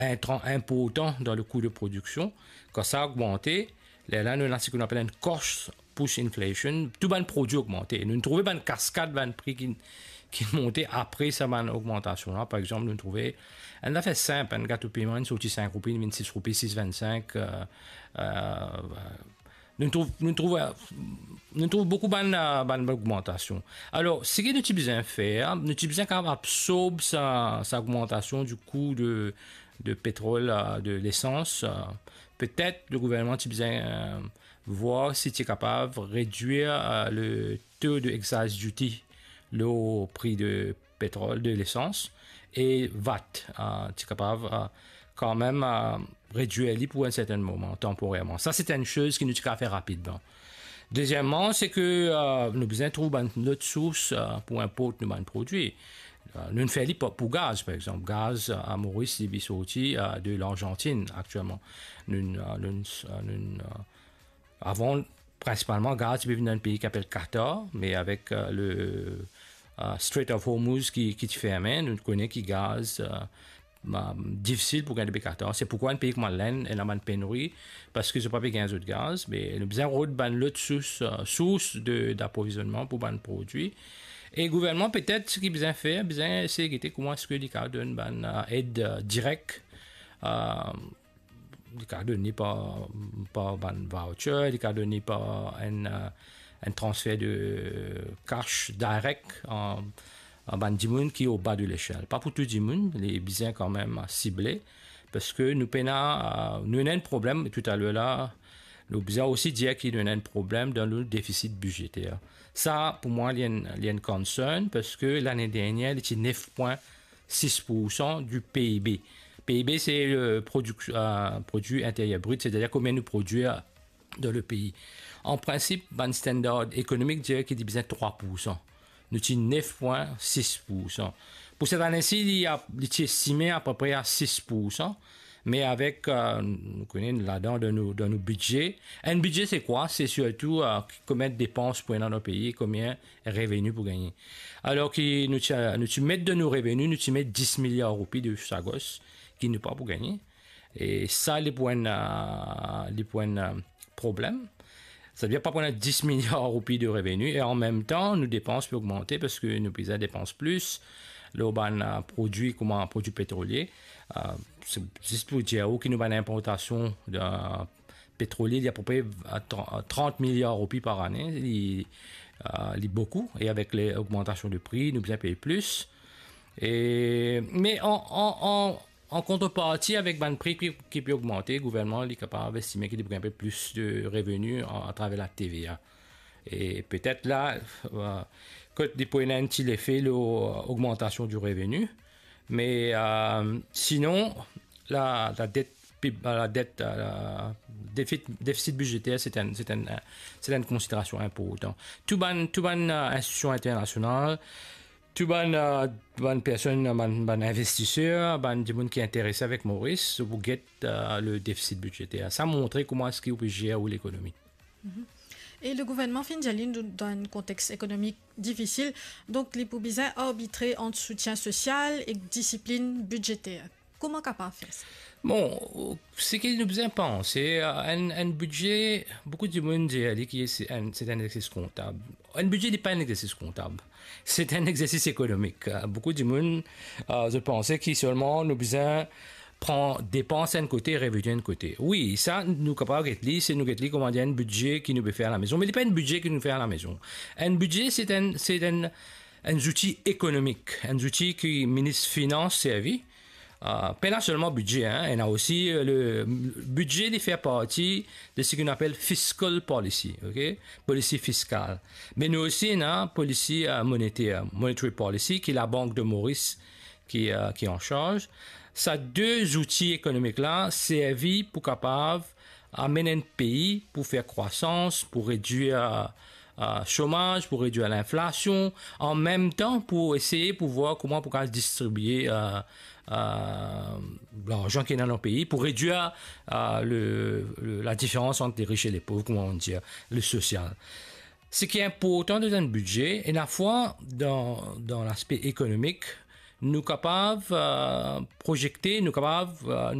important dans le coût de production. Quand ça a augmenté, là, nous avons ce qu'on appelle une cost push inflation. Tout le produit a augmenté. Nous trouvons une cascade de prix qui est montée après cette augmentation. Là, par exemple, nous trouvons, on a fait simple, un gâteau paiement, une sortie 5 roupies, 26 roupies, 6,25. Nous trouvons beaucoup d'augmentation. Alors, ce que nous avons besoin de faire, nous avons besoin quand même absorber cette augmentation du coût de pétrole, de l'essence. Peut-être le gouvernement a besoin voir si tu es capable de réduire le taux de excise duty, le prix de pétrole, de l'essence, et VAT. Tu es capable quand même réduire les pour un certain moment, temporairement. Ça, c'est une chose qui nous a fait rapidement. Deuxièmement, c'est que nous besoin de trouver une autre source pour importer nos produits. Nous ne faisons pas pour gaz, par exemple. Gaz à Maurice, il est sorti de l'Argentine actuellement. Avant, principalement, gaz il vient d'un pays qui s'appelle Qatar, mais avec le Strait of Hormuz qui ferme, nous connaissons qui gaz difficile pour gagner des Qatar. C'est pourquoi un pays comme l'Inde est une pénurie, parce que je n'ai pas gagner de gaz, mais nous avons besoin de l'autre source d'approvisionnement pour les produits. Et le gouvernement, peut-être, ce qu'il a besoin de faire, c'est de comment est-ce que les cas donnent une aide directe. Les cas donnent pas un voucher, les cas donnent pas un transfert de cash direct en ban monde qui est au bas de l'échelle. Pas pour tout le monde, les besoins quand même ciblés, parce que nous avons un problème, tout à l'heure là, nous besoin aussi dire qu'il y a un problème dans le déficit budgétaire. Ça, pour moi, il y a une concern, parce que l'année dernière, il était 9,6% du PIB. PIB, c'est le produit intérieur brut, c'est-à-dire combien nous produisons dans le pays. En principe, le standard économique dirait qu'il y a besoin de 3%. Nous avons 9,6%. Pour cette année-ci, il est estimé à peu près à 6%. Mais avec, nous connaissons là-dedans de nos budgets. Un budget, c'est quoi? C'est surtout combien de dépenses pour dans nos pays, combien de revenus pour gagner. Alors que nous mettons de nos revenus, nous mettons 10 milliards de roupies de Sagos qui n'est pas pour gagner. Et ça, les points problèmes. Ça veut dire pas qu'on a 10 milliards de roupies de revenus et en même temps, nos dépenses peuvent augmenter parce que nos paysans dépensent plus. Là, on a un produit comme un produit pétrolier. C'est juste pour dire qu'il nous a une importation de pétrolier, il y a à peu près 30 milliards de roupies par année. Il est beaucoup. Et avec l'augmentation de prix, nous devons payer plus. Mais en contrepartie, avec un prix qui peut augmenter, le gouvernement est capable d'estimer qu'il devrait un peu plus de revenus à travers la TVA. Et peut-être là, quand il y a un petit effet l'augmentation du revenu. Mais sinon, la déficit budgétaire, c'est une considération importante. Tout bonne institution internationale, tout bonne personne, bon investisseur, bon gens qui est intéressé avec Maurice pour guetter le déficit budgétaire. Ça montre comment est-ce qu'il peut gérer l'économie. Et le gouvernement Findjaline, dans un contexte économique difficile, donc les Poubizins a arbitré entre soutien social et discipline budgétaire. Comment capable faire ça? Bon, ce qu'il nous besoin penser, un budget, beaucoup de monde dit que c'est un exercice comptable. Un budget n'est pas un exercice comptable. C'est un exercice économique. Beaucoup de monde, je pensais qu'il seulement nous besoin prend dépenses d'un côté et revenu d'un côté. Oui, ça, nous capables de lire, c'est nous qui comment dire un budget qui nous peut faire à la maison. Mais il n'est pas un budget qui nous fait à la maison. Un budget, c'est un outil économique, un outil qui le ministre Finance servi. Pas seulement budget, hein, on a aussi le budget qui fait partie de ce qu'on appelle fiscal policy, ok? Policy fiscale. Mais nous aussi, on a policy monétaire, monetary policy, qui est la Banque de Maurice qui en charge. Ces deux outils économiques-là servent pour capable amener un pays pour faire croissance, pour réduire chômage, pour réduire l'inflation, en même temps pour essayer pour voir comment pour distribuer l'argent qui est dans nos pays, pour réduire la différence entre les riches et les pauvres, comment on dit, le social. Ce qui est important dans un budget, et la fois dans l'aspect économique, nous capables projeter, nous capables